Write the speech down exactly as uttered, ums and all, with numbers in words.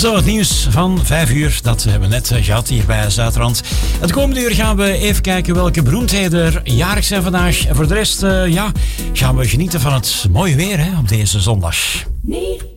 Zo, het nieuws van vijf uur, dat hebben we net gehad hier bij Zuidrand. Het komende uur gaan we even kijken welke beroemdheden er jarig zijn vandaag. En voor de rest, uh, ja, gaan we genieten van het mooie weer hè, op deze zondag. Nee.